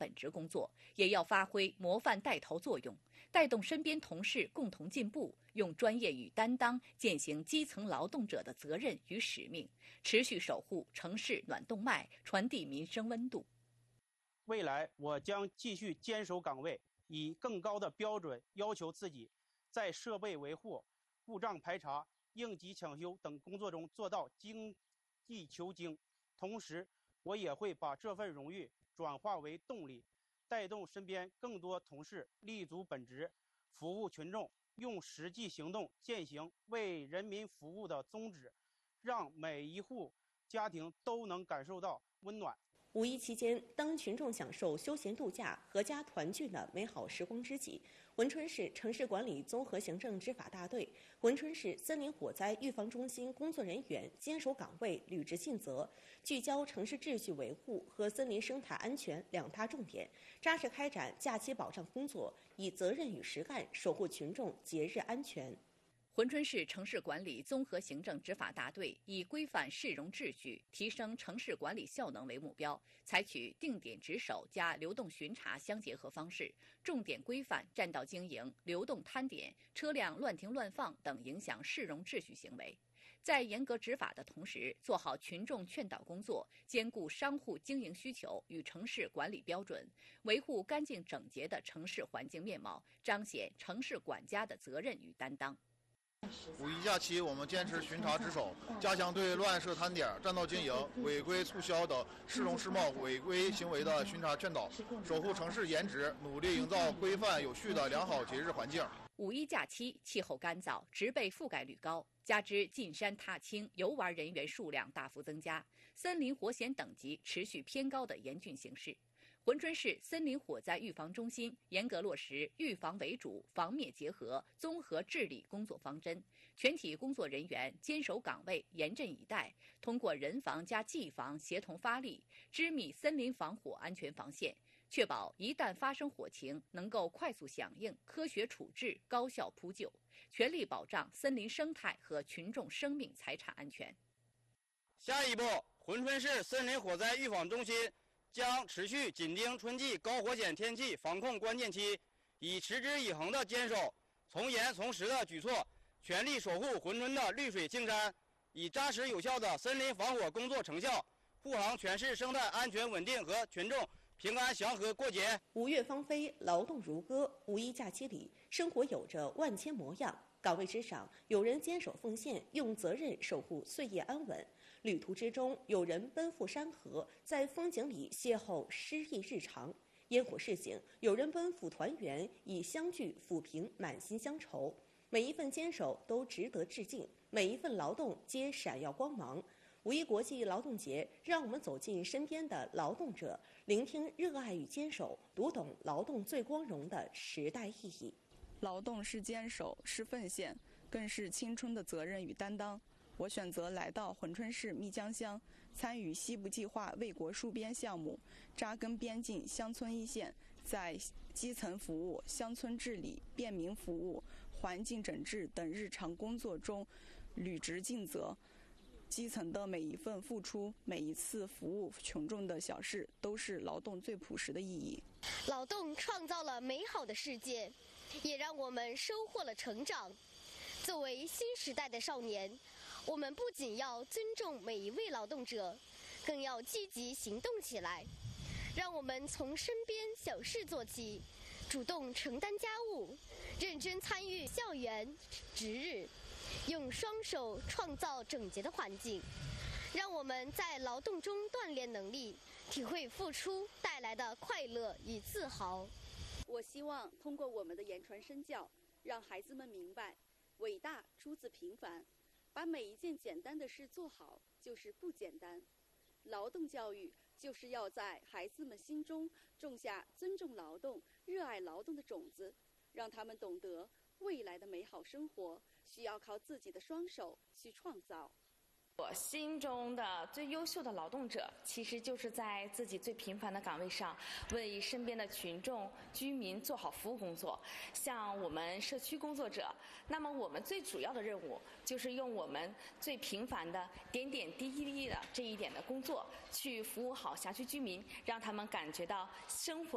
本职工作，也要发挥模范带头作用，带动身边同事共同进步，用专业与担当践行基层劳动者的责任与使命，持续守护城市暖动脉，传递民生温度。 未来我将继续坚守岗位，以更高的标准要求自己，在设备维护、故障排查、应急抢修等工作中做到精益求精。同时，我也会把这份荣誉转化为动力，带动身边更多同事立足本职，服务群众，用实际行动践行为人民服务的宗旨，让每一户家庭都能感受到温暖。 五一期间，当群众享受休闲度假、阖家团聚的美好时光之际，珲春市城市管理综合行政执法大队、珲春市森林火灾预防中心工作人员坚守岗位，履职尽责，聚焦城市秩序维护和森林生态安全两大重点，扎实开展假期保障工作，以责任与实干守护群众节日安全。 珲春市城市管理综合行政执法大队以规范市容秩序、提升城市管理效能为目标，采取定点值守加流动巡查相结合方式，重点规范占道经营、流动摊点、车辆乱停乱放等影响市容秩序行为。在严格执法的同时，做好群众劝导工作，兼顾商户经营需求与城市管理标准，维护干净整洁的城市环境面貌，彰显城市管家的责任与担当。 五一假期，我们坚持巡查值守，加强对乱设摊点、占道经营、违规促销等市容市貌违规行为的巡查劝导，守护城市颜值，努力营造规范有序的良好节日环境。 五一假期气候干燥，植被覆盖率高，加之进山踏青游玩人员数量大幅增加，森林火险等级持续偏高的严峻形势。珲春市森林火灾预防中心严格落实预防为主、防灭结合综合治理工作方针，全体工作人员坚守岗位，严阵以待，通过人防加技防协同发力，织密森林防火安全防线，确保一旦发生火情能够快速响应、科学处置、高效扑救，全力保障森林生态和群众生命财产安全。 下一步，珲春市森林火灾预防中心将持续紧盯春季高火险天气防控关键期，以持之以恒的坚守、从严从实的举措，全力守护珲春的绿水青山，以扎实有效的森林防火工作成效，护航全市生态安全稳定和群众平安祥和过节。 五月芳菲，劳动如歌。五一假期里，生活有着万千模样。岗位之上，有人坚守奉献，用责任守护岁月安稳；旅途之中，有人奔赴山河，在风景里邂逅诗意日常；烟火市井，有人奔赴团圆，以相聚抚平满心乡愁。每一份坚守都值得致敬，每一份劳动皆闪耀光芒。五一国际劳动节，让我们走进身边的劳动者，聆听热爱与坚守，读懂劳动最光荣的时代意义。 劳动是坚守，是奉献，更是青春的责任与担当。我选择来到珲春市密江乡，参与西部计划为国戍边项目，扎根边境乡村一线，在基层服务、乡村治理、便民服务、环境整治等日常工作中履职尽责。基层的每一份付出，每一次服务群众的小事，都是劳动最朴实的意义。 劳动创造了美好的世界，也让我们收获了成长。作为新时代的少年，我们不仅要尊重每一位劳动者，更要积极行动起来。让我们从身边小事做起，主动承担家务，认真参与校园值日，用双手创造整洁的环境。让我们在劳动中锻炼能力，体会付出带来的快乐与自豪。 我希望通过我们的言传身教，让孩子们明白，伟大出自平凡，把每一件简单的事做好就是不简单。劳动教育就是要在孩子们心中种下尊重劳动、热爱劳动的种子，让他们懂得未来的美好生活需要靠自己的双手去创造。 我心中的最优秀的劳动者，其实就是在自己最平凡的岗位上，为身边的群众、居民做好服务工作。像我们社区工作者，那么我们最主要的任务，就是用我们最平凡的点点滴滴的这一点的工作，去服务好辖区居民，让他们感觉到生活